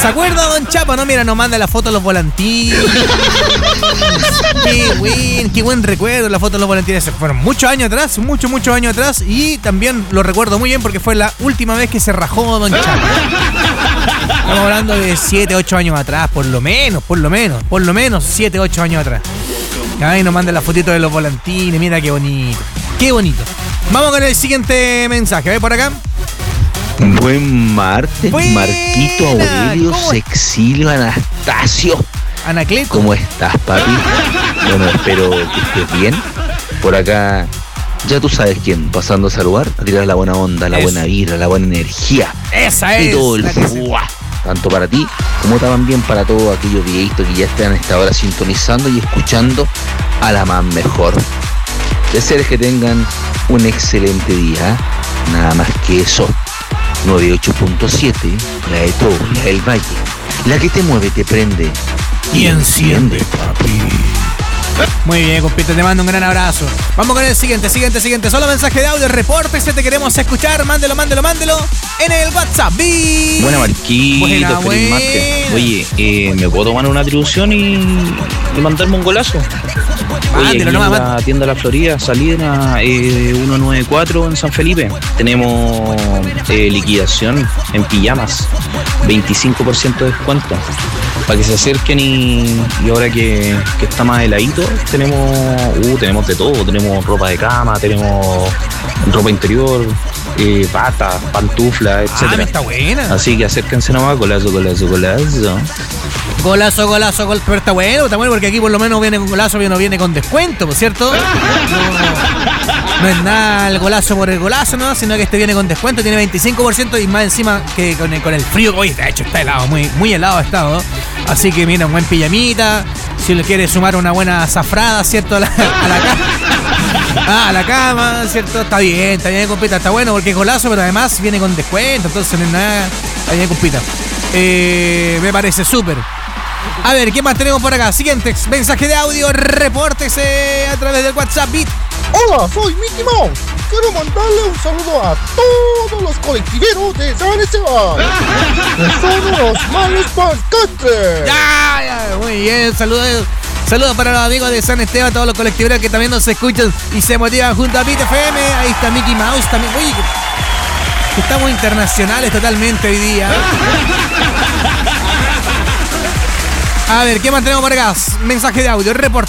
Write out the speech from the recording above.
¿Se acuerda, don Chapa? No, mira, nos manda la foto de los volantines. Qué buen recuerdo la foto de los volantines. Fueron muchos años atrás, muchos años atrás. Y también lo recuerdo muy bien porque fue la última vez que se rajó don Chapa. Estamos hablando de 7, 8 años atrás, por lo menos 7, 8 años atrás. Ahí nos manda la fotito de los volantines, mira qué bonito. Vamos con el siguiente mensaje, a ver por acá. Buen martes, Buena. Marquito Aurelio Sexilio Anastasio. Anacleto. ¿Cómo estás, papi? Bueno, espero que estés bien. Por acá, ya tú sabes quién, pasando a saludar, a tirar la buena onda, la buena vibra, la buena energía. Esa es. Y todo el fuá, tanto para ti como también para todos aquellos viejitos que ya están a esta hora sintonizando y escuchando a la más mejor. Desearles que tengan un excelente día, nada más que eso. 98.7, la de todo, la del Valle, la que te mueve, te prende y enciende, papi. Muy bien, compito, te mando un gran abrazo. Vamos con el siguiente. Solo mensaje de audio, repórtese, te queremos escuchar. Mándelo en el WhatsApp. Buena, Marquito, feliz martes. Oye, ¿me puedo tomar una atribución y mandarme un golazo? Oye, aquí en la tienda La Florida, salida 194 en San Felipe. Tenemos liquidación en pijamas, 25% de descuento. Para que se acerquen y ahora que está más heladito, tenemos de todo. Tenemos ropa de cama, tenemos ropa interior, patas, pantuflas, etc. Está buena. Así que acérquense nomás, golazo. Golazo, pero está bueno porque aquí por lo menos viene con golazo, no viene con descuento, ¿por cierto? No es nada el golazo por el golazo, ¿no? Sino que este viene con descuento, tiene 25% y más encima que con el frío que hoy de hecho está helado, muy helado ha estado. Así que mira, un buen pijamita, si le quiere sumar una buena azafrada, ¿cierto? A la cama, ¿cierto? Está bien, compita, está bueno porque es golazo, pero además viene con descuento, entonces no es nada, está bien, compita. Me parece súper. A ver, ¿qué más tenemos por acá? Siguiente mensaje de audio, repórtese a través del WhatsApp. Hola, soy Mickey Mouse. Quiero mandarle un saludo a todos los colectiveros de San Esteban, que son unos malos pancantes. Ya, muy bien, saludos para los amigos de San Esteban, todos los colectiveros que también nos escuchan y se motivan junto a Pit FM. Ahí está Mickey Mouse también. Oye, estamos internacionales totalmente hoy día. A ver, ¿qué más tenemos por acá? Mensaje de audio,